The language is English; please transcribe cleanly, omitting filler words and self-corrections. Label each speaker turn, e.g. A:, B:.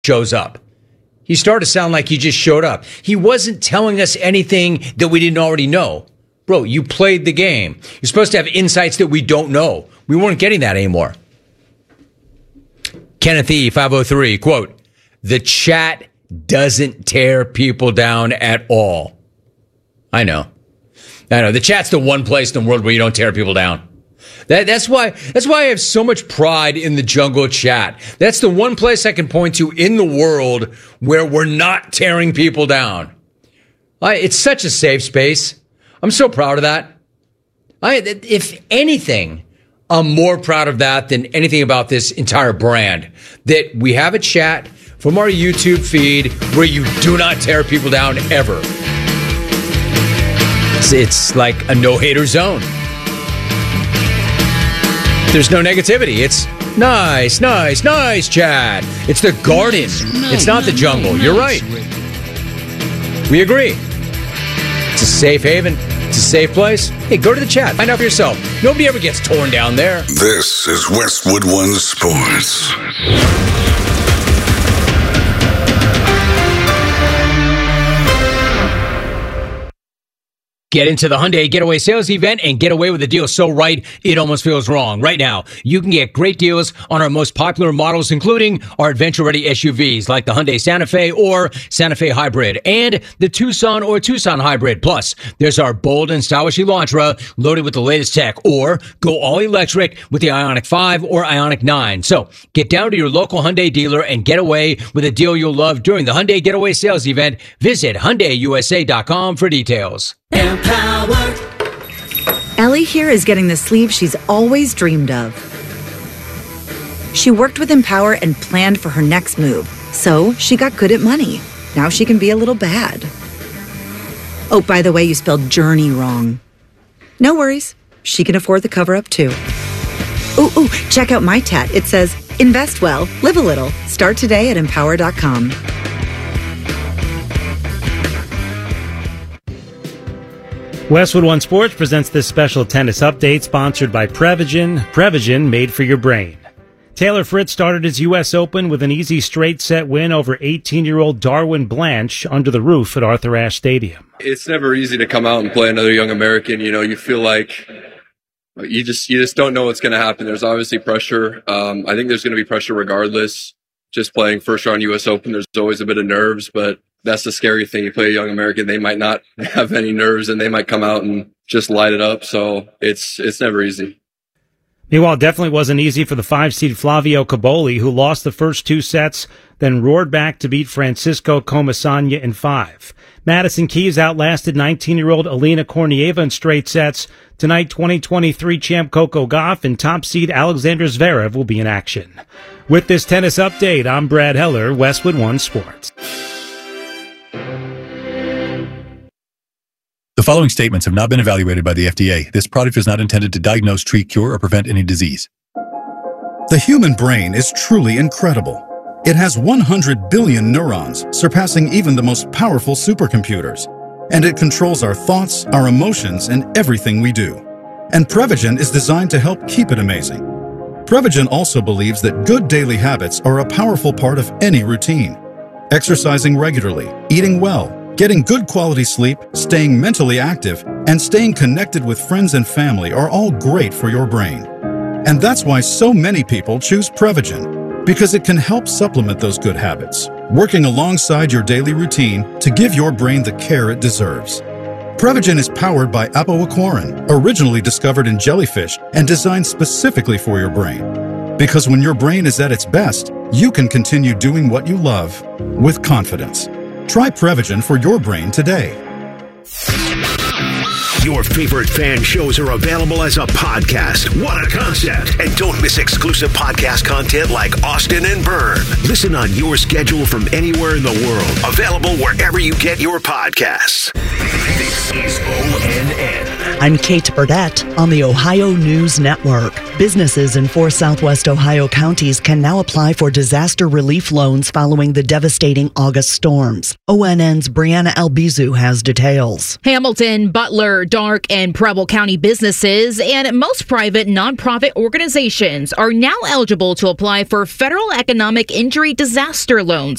A: shows up. He started to sound like he just showed up. He wasn't telling us anything that we didn't already know. Bro, you played the game. You're supposed to have insights that we don't know. We weren't getting that anymore. Kenneth E. 503, quote, the chat doesn't tear people down at all. I know. The chat's the one place in the world where you don't tear people down. That's why I have so much pride in the Jungle Chat. That's the one place I can point to in the world where we're not tearing people down. It's such a safe space. I'm so proud of that. If anything, I'm more proud of that than anything about this entire brand. That we have a chat from our YouTube feed where you do not tear people down ever. It's like a no-hater zone. There's no negativity. It's nice, chat. It's the garden. It's not the jungle. You're right. We agree. It's a safe haven. It's a safe place. Hey, go to the chat. Find out for yourself. Nobody ever gets torn down there.
B: This is Westwood One Sports.
A: Get into the Hyundai Getaway Sales Event and get away with a deal so right, it almost feels wrong. Right now, you can get great deals on our most popular models, including our adventure-ready SUVs like the Hyundai Santa Fe or Santa Fe Hybrid and the Tucson or Tucson Hybrid. Plus, there's our bold and stylish Elantra loaded with the latest tech, or go all-electric with the Ioniq 5 or Ioniq 9. So, get down to your local Hyundai dealer and get away with a deal you'll love during the Hyundai Getaway Sales Event. Visit HyundaiUSA.com for details.
C: Empowered. Ellie here is getting the sleeve she's always dreamed of. She worked with Empower and planned for her next move, so she got good at money. Now she can be a little bad. Oh, by the way, you spelled journey wrong. No worries. She can afford the cover-up too. Ooh, check out my tat. It says, invest well, live a little. Start today at empower.com.
D: Westwood One Sports presents this special tennis update sponsored by Prevagen. Prevagen, made for your brain. Taylor Fritz started his U.S. Open with an easy straight set win over 18-year-old Darwin Blanche under the roof at Arthur Ashe Stadium.
E: It's never easy to come out and play another young American. You feel like you just don't know what's going to happen. There's obviously pressure. I think there's going to be pressure regardless. Just playing first round U.S. Open, there's always a bit of nerves, but that's the scary thing. You play a young American, they might not have any nerves and they might come out and just light it up. So it's never easy.
D: Meanwhile, it definitely wasn't easy for the 5-seed Flavio Caboli, who lost the first two sets, then roared back to beat Francisco Comesaña in 5. Madison Keys outlasted 19-year-old Alina Kornieva in straight sets. Tonight, 2023 champ Coco Gauff and top seed Alexander Zverev will be in action. With this tennis update, I'm Brad Heller, Westwood One Sports.
F: The following statements have not been evaluated by the FDA. This product is not intended to diagnose, treat, cure, or prevent any disease.
G: The human brain is truly incredible. It has 100 billion neurons, surpassing even the most powerful supercomputers. And it controls our thoughts, our emotions, and everything we do. And Prevagen is designed to help keep it amazing. Prevagen also believes that good daily habits are a powerful part of any routine. Exercising regularly, eating well, getting good quality sleep, staying mentally active, and staying connected with friends and family are all great for your brain. And that's why so many people choose Prevagen, because it can help supplement those good habits, working alongside your daily routine to give your brain the care it deserves. Prevagen is powered by apoaquarin, originally discovered in jellyfish and designed specifically for your brain. Because when your brain is at its best, you can continue doing what you love with confidence. Try Prevagen for your brain today.
H: Your favorite fan shows are available as a podcast. What a concept! And don't miss exclusive podcast content like Austin and Byrne. Listen on your schedule from anywhere in the world. Available wherever you get your podcasts. This is ONN.
I: I'm Kate Burdett on the Ohio News Network. Businesses in 4 Southwest Ohio counties can now apply for disaster relief loans following the devastating August storms. ONN's Brianna Albizu has details.
J: Hamilton, Butler, Darke and Preble County businesses and most private nonprofit organizations are now eligible to apply for federal economic injury disaster loans.